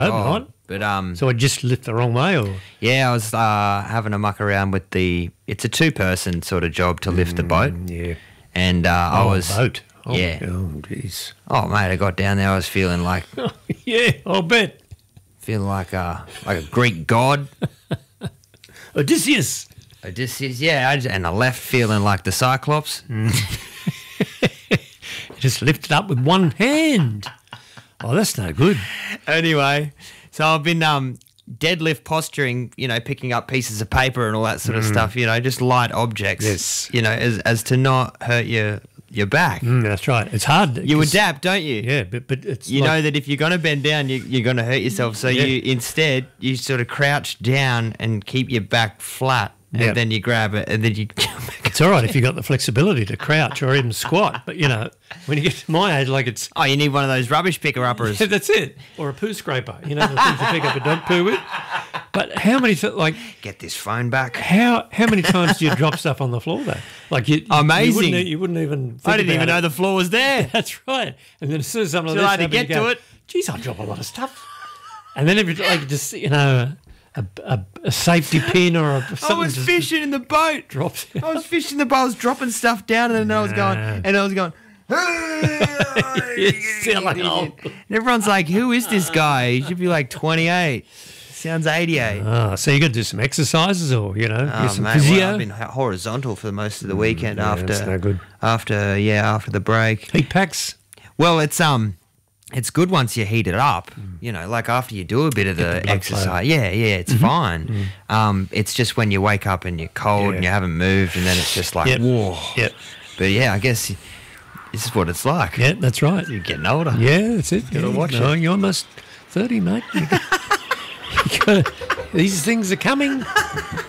Hope not. But So I just lift the wrong way, or yeah, I was having a muck around with it's a 2-person sort of job to lift the boat. yeah, And I was boat. Oh, yeah. Oh, jeez. Oh mate, I got down there. I was feeling like Yeah, I'll bet. a Greek god. Odysseus. And I left feeling like the Cyclops. Just lift it up with one hand. Oh, that's no good. Anyway, so I've been deadlift posturing, picking up pieces of paper and all that sort of stuff, just light objects. Yes. As to not hurt your back. That's right. It's hard. You adapt, don't you? Yeah, but it's you know that if you're going to bend down, you're going to hurt yourself. So you sort of crouch down and keep your back flat, and then you grab it, and then you. It's all right if you got the flexibility to crouch or even squat, but when you get to my age, like it's. Oh, you need one of those rubbish picker uppers. Yeah, that's it, or a poo scraper. The things you pick up a dog poo with. But how many get this phone back? How many times do you drop stuff on the floor though? Amazing. You wouldn't even. I didn't even know the floor was there. That's right. And then as soon as something Too like hard this to get to it. Geez, I drop a lot of stuff. And then every a safety pin or something. I was fishing in the boat. Drops. I was fishing the boat. I was dropping stuff down, and then I was going. You sound like an old. And everyone's like, "Who is this guy? He should be like 28. Sounds 88." So you got to do some exercises, or do some physio. Well, I've been horizontal for most of the weekend after. That's no good. After the break. Heat packs. Well, it's good once you heat it up. Like after you do a bit of the exercise. flow. Yeah, it's fine. It's just when you wake up and you're cold and you haven't moved, and then it's just like whoa. Yep. But yeah, I guess this is what it's like. Yeah, that's right. You're getting older. Yeah, that's it. Gotta watch it. You're almost 30, mate. These things are coming.